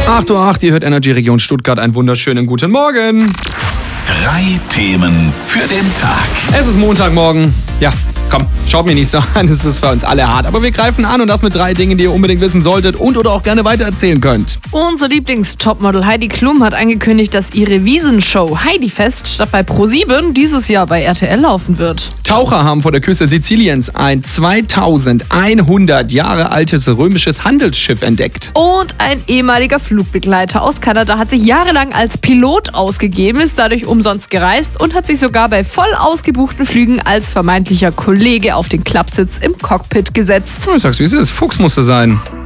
8:08 Uhr, ihr hört Energy Region Stuttgart. Einen wunderschönen guten Morgen. 3 Themen für den Tag. Es ist Montagmorgen. Ja, komm, schaut mir nicht so an, es ist für uns alle hart. Aber wir greifen an und das mit 3 Dingen, die ihr unbedingt wissen solltet und oder auch gerne weitererzählen könnt. Unser Lieblingstopmodel Heidi Klum hat angekündigt, dass ihre Wiesenshow Heidifest statt bei ProSieben dieses Jahr bei RTL laufen wird. Taucher haben vor der Küste Siziliens ein 2100 Jahre altes römisches Handelsschiff entdeckt. Und ein ehemaliger Flugbegleiter aus Kanada hat sich jahrelang als Pilot ausgegeben, ist dadurch umsonst gereist und hat sich sogar bei voll ausgebuchten Flügen als vermeintlicher Kollege auf den Klappsitz im Cockpit gesetzt. Ich sag's wie es ist, Fuchs musste sein.